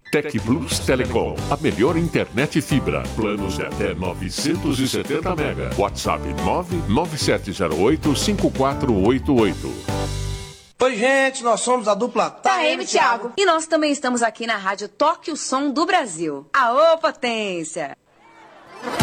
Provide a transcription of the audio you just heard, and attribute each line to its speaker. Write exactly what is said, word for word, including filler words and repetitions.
Speaker 1: Tec Plus Telecom, a melhor internet fibra. Planos de até novecentos e setenta mega. WhatsApp nove nove sete zero oito cinco quatro oito oito.
Speaker 2: Oi, gente, nós somos a dupla
Speaker 3: Taeme, Thiago. E nós também estamos aqui na rádio Toque o Som do Brasil. Aô, potência!